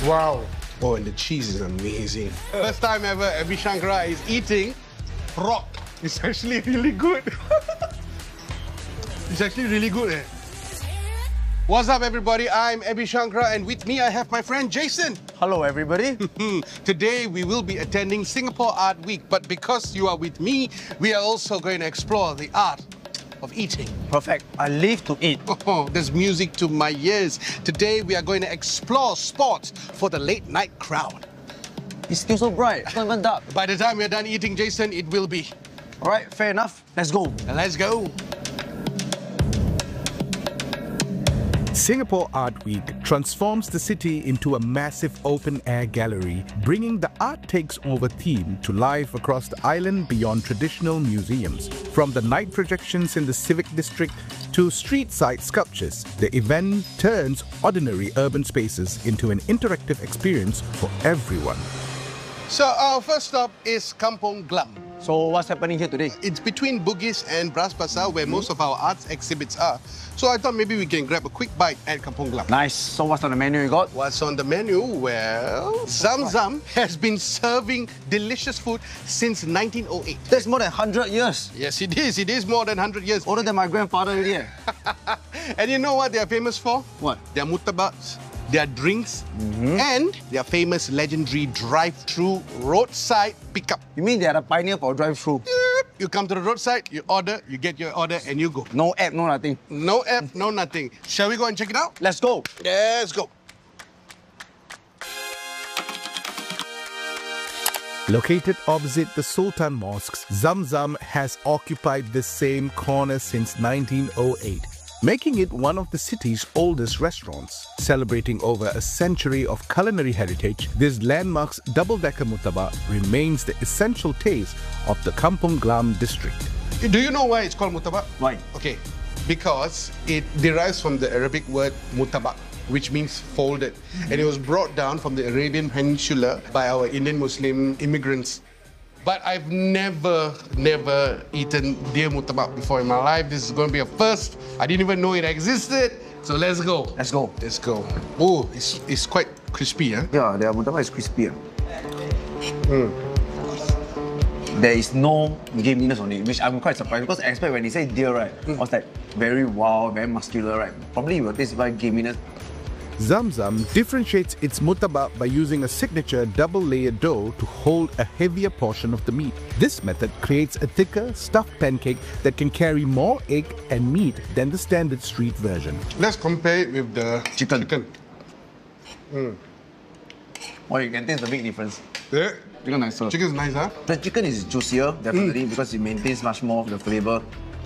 Wow. Oh, and the cheese is amazing. First time ever, Abhi Shankara is eating rock. It's actually really good. It's actually really good. Eh? What's up, everybody? I'm Abhi Shankara, and with me I have my friend Jason. Hello, everybody. Today we will be attending Singapore Art Week, but because you are with me, we are also going to explore the art of eating. Perfect. I live to eat. Oh, there's music to my ears. Today we are going to explore sports for the late night crowd. It's still so bright. It's not even dark. By the time we're done eating, Jason, it will be. All right, fair enough. Let's go. Let's go. Singapore Art Week transforms the city into a massive open-air gallery, bringing the Art Takes Over theme to life across the island beyond traditional museums. From the night projections in the Civic District to street-side sculptures, the event turns ordinary urban spaces into an interactive experience for everyone. So our first stop is Kampong Glam. So what's happening here today? It's between Bugis and Bras Basah where most of our arts exhibits are. So I thought maybe we can grab a quick bite at Kampong Glam. Nice. So what's on the menu you got? What's on the menu? Well, Zam Zam has been serving delicious food since 1908. That's more than 100 years. Yes, it is. It is more than 100 years. Older than my grandfather already. And you know what they are famous for? What? Their murtabaks, their drinks, and their famous legendary drive-through roadside pickup. You mean they are the pioneer for drive-through? You come to the roadside, you order, you get your order, and you go. No app, no nothing. No app, no nothing. Shall we go and check it out? Let's go. Let's go. Located opposite the Sultan Mosques, Zam Zam has occupied this same corner since 1908. Making it one of the city's oldest restaurants. Celebrating over a century of culinary heritage, this landmark's double-decker murtabak remains the essential taste of the Kampong Glam district. Do you know why it's called murtabak? Why? Okay, because it derives from the Arabic word mutabak, which means folded. And it was brought down from the Arabian Peninsula by our Indian Muslim immigrants. But I've never eaten deer murtabak before in my life. This is going to be a first. I didn't even know it existed. So let's go. Let's go. Let's go. Oh, it's quite crispy, huh? Yeah, their murtabak is crispy. There is no gaminess on it, which I'm quite surprised because I expect when they say deer, right, I was like very wild, very muscular, right? Probably you will taste like gaminess. Zam Zam differentiates its murtabak by using a signature double-layered dough to hold a heavier portion of the meat. This method creates a thicker, stuffed pancake that can carry more egg and meat than the standard street version. Let's compare it with the chicken. Oh, you can taste the big difference. Yeah. Chicken nicer. Chicken's nice, huh? The chicken is juicier, definitely, because it maintains much more of the flavor.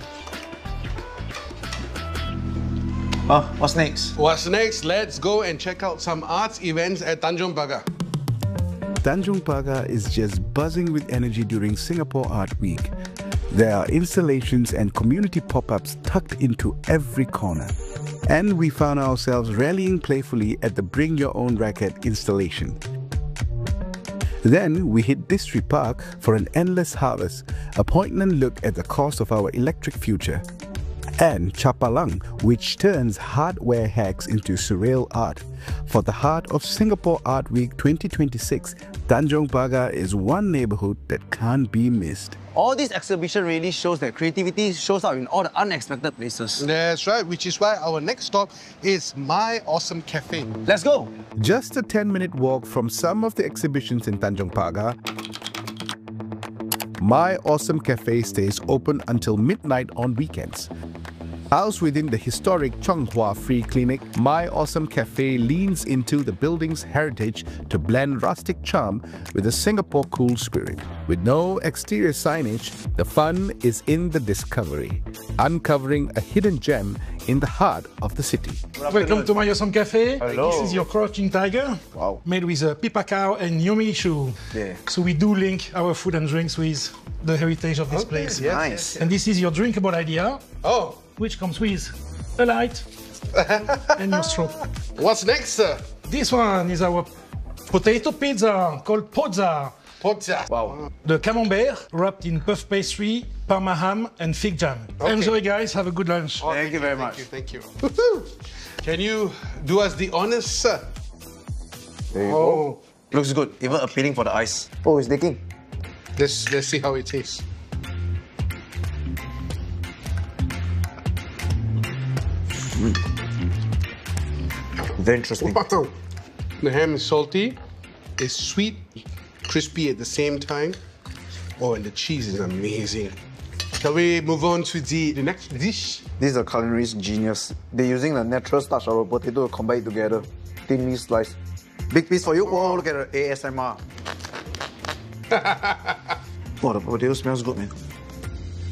What's next? What's next? Let's go and check out some arts events at Tanjong Pagar. Tanjong Pagar is just buzzing with energy during Singapore Art Week. There are installations and community pop-ups tucked into every corner. And we found ourselves rallying playfully at the Bring Your Own Racket installation. Then we hit District Park for an endless harvest, a poignant look at the cost of our electric future. And Chapalang, which turns hardware hacks into surreal art. For the heart of Singapore Art Week 2026, Tanjong Pagar is one neighborhood that can't be missed. All this exhibition really shows that creativity shows up in all the unexpected places. That's right, which is why our next stop is My Awesome Cafe. Let's go! Just a 10-minute walk from some of the exhibitions in Tanjong Pagar, My Awesome Cafe stays open until midnight on weekends. Housed within the historic Chung Hua Free Clinic, My Awesome Cafe leans into the building's heritage to blend rustic charm with a Singapore cool spirit. With no exterior signage, the fun is in the discovery, uncovering a hidden gem in the heart of the city. Welcome to My Awesome Cafe. Hello. This is your Crouching Tiger, made with pipa cow and yomi shu. Yeah. So we do link our food and drinks with the heritage of this place. Yes, Nice. And this is your drinkable idea, Oh, which comes with a light and your straw. what's next, sir? This one is our potato pizza called pozza. Pozza. Wow. The camembert wrapped in puff pastry, parma ham, and fig jam. Okay. Enjoy, guys. Have a good lunch. Thank you very much. Thank you. Can you do us the honors, sir? There you Oh. go. Looks good, even appealing for the eyes. Oh, it's taking. Let's see how it tastes. Very interesting. Wow. The ham is salty, it's sweet, crispy at the same time. Oh, and the cheese is amazing. Shall we move on to the next dish? This is a culinary genius. They're using the natural starch of a potato to combine it together. Thinly sliced. Big piece for you. Whoa, look at the ASMR. Oh, the potato smells good, man.